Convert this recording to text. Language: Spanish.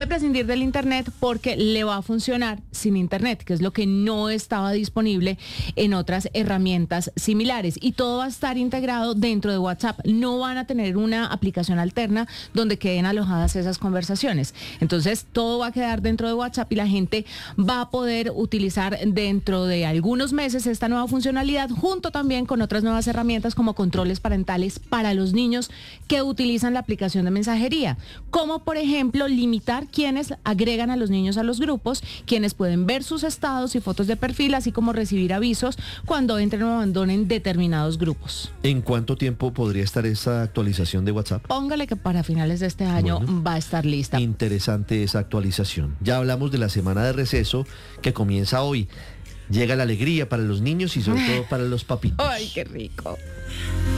prescindir del Internet porque le va a funcionar sin Internet, que es lo que no estaba disponible en otras herramientas similares. Y todo va a estar integrado dentro de WhatsApp. No van a tener una aplicación alterna donde queden alojadas esas conversaciones. Entonces, todo va a quedar dentro de WhatsApp y la gente va a poder utilizar dentro de algunos meses esta nueva funcionalidad, junto también con otras nuevas herramientas como controles parentales para los niños que utilizan la aplicación de mensajería, como por ejemplo limitar quienes agregan a los niños a los grupos, quienes pueden ver sus estados y fotos de perfil, así como recibir avisos cuando entren o abandonen determinados grupos. ¿En cuánto tiempo podría estar esa actualización de WhatsApp? Póngale que para finales de este año va a estar lista. Interesante esa actualización. Ya hablamos de la semana de receso que comienza hoy. Llega la alegría para los niños y sobre todo para los papitos. ¡Ay, qué rico!